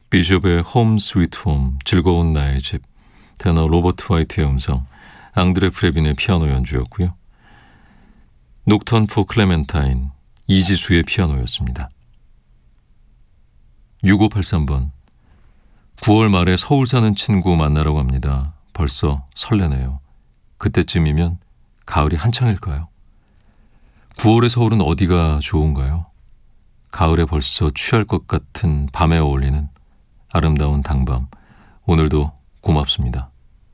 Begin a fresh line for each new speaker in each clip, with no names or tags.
비숍의 홈 스위트 홈, 즐거운 나의 집, 테너 로버트 화이트의 음성, 앙드레 프레빈의 피아노 연주였고요. 녹턴 포 클레멘타인, 이지수의 피아노였습니다. 6583번, 9월 말에 서울 사는 친구 만나러 갑니다. 벌써 설레네요. 그때쯤이면 가을이 한창일까요? 9월의 서울은 어디가 좋은가요? 가을에 벌써 취할 것 같은 밤에 어울리는 아름다운 당밤, 오늘도 고맙습니다.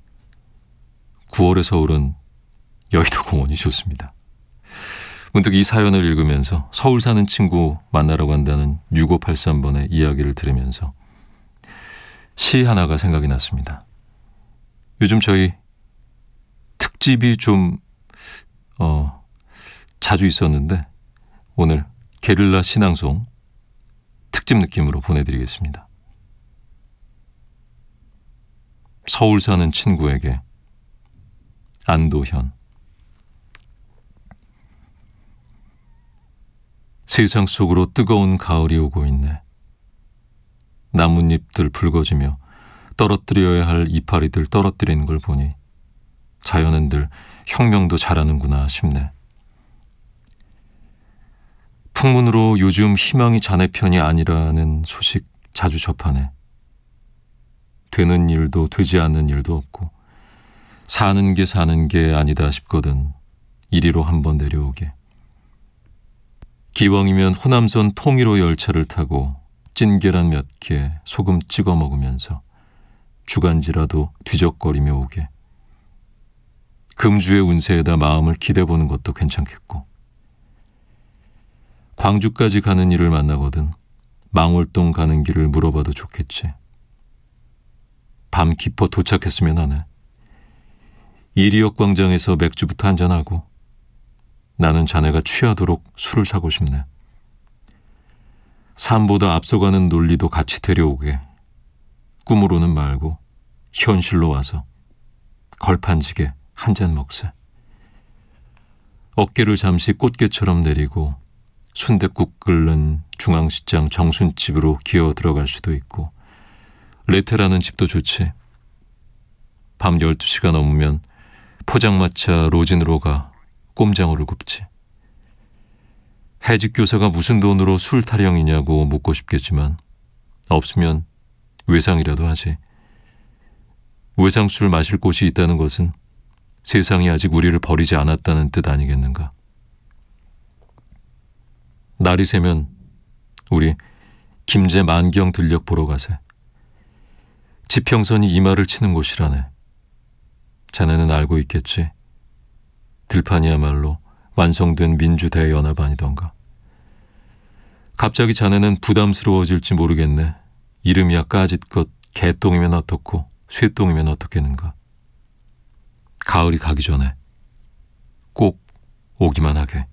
9월의 서울은 여의도 공원이 좋습니다. 문득 이 사연을 읽으면서 서울 사는 친구 만나러 간다는 6583번의 이야기를 들으면서 시 하나가 생각이 났습니다. 요즘 저희 특집이 좀 자주 있었는데 오늘 게릴라 신앙송 특집 느낌으로 보내드리겠습니다. 서울 사는 친구에게, 안도현. 세상 속으로 뜨거운 가을이 오고 있네. 나뭇잎들 붉어지며 떨어뜨려야 할 이파리들 떨어뜨리는 걸 보니 자연은 늘 혁명도 잘하는구나 싶네. 풍문으로 요즘 희망이 자네 편이 아니라는 소식 자주 접하네. 되는 일도 되지 않는 일도 없고 사는 게 아니다 싶거든 이리로 한번 내려오게. 기왕이면 호남선 통일호 열차를 타고 찐계란 몇 개 소금 찍어 먹으면서 주간지라도 뒤적거리며 오게. 금주의 운세에다 마음을 기대보는 것도 괜찮겠고. 광주까지 가는 일을 만나거든 망월동 가는 길을 물어봐도 좋겠지. 밤 깊어 도착했으면 하네. 이리역 광장에서 맥주부터 한잔하고 나는 자네가 취하도록 술을 사고 싶네. 삶보다 앞서가는 논리도 같이 데려오게. 꿈으로는 말고 현실로 와서 걸판지게 한 잔 먹세. 어깨를 잠시 꽃게처럼 내리고 순댓국 끓는 중앙시장 정순집으로 기어 들어갈 수도 있고 레테라는 집도 좋지. 밤 12시가 넘으면 포장마차 로진으로 가 꼼장어를 굽지. 해직교사가 무슨 돈으로 술 타령이냐고 묻고 싶겠지만 없으면 외상이라도 하지. 외상술 마실 곳이 있다는 것은 세상이 아직 우리를 버리지 않았다는 뜻 아니겠는가. 날이 새면 우리 김제 만경 들녘 보러 가세. 지평선이 이마를 치는 곳이라네. 자네는 알고 있겠지. 들판이야말로 완성된 민주대연합 아니던가. 갑자기 자네는 부담스러워질지 모르겠네. 이름이야 까짓것 개똥이면 어떻고 쇠똥이면 어떻겠는가. 가을이 가기 전에 꼭 오기만 하게.